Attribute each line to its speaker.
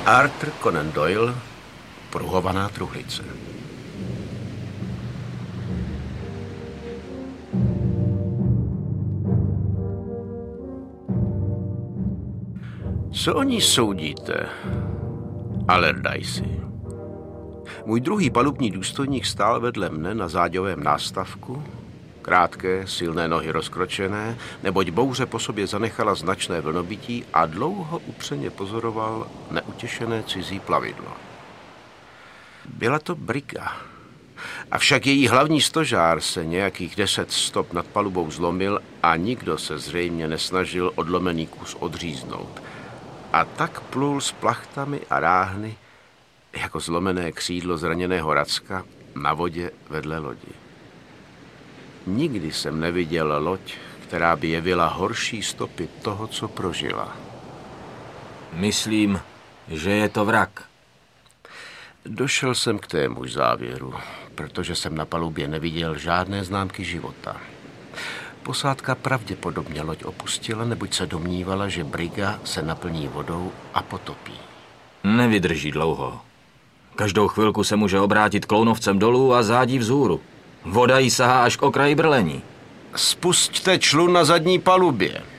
Speaker 1: Arthur Conan Doyle, Pruhovaná truhlice. Co o ní soudíte, Allardyce? Můj druhý palubní důstojník stál vedle mne na záďovém nástavku, krátké, silné nohy rozkročené, neboť bouře po sobě zanechala značné vlnobití a dlouho upřeně pozoroval neutěšené cizí plavidlo. Byla to briga. Avšak její hlavní stožár se nějakých 10 stop nad palubou zlomil a nikdo se zřejmě nesnažil odlomený kus odříznout. A tak plul s plachtami a ráhny jako zlomené křídlo zraněného racka na vodě vedle lodi. Nikdy jsem neviděl loď, která by jevila horší stopy toho, co prožila.
Speaker 2: Myslím, že je to vrak.
Speaker 1: Došel jsem k témuž závěru, protože jsem na palubě neviděl žádné známky života. Posádka pravděpodobně loď opustila, neboť se domnívala, že briga se naplní vodou a potopí.
Speaker 2: Nevydrží dlouho. Každou chvilku se může obrátit klounovcem dolů a zádí vzhůru. Voda jí sahá až k okraji brlení.
Speaker 1: Spusťte člun na zadní palubě.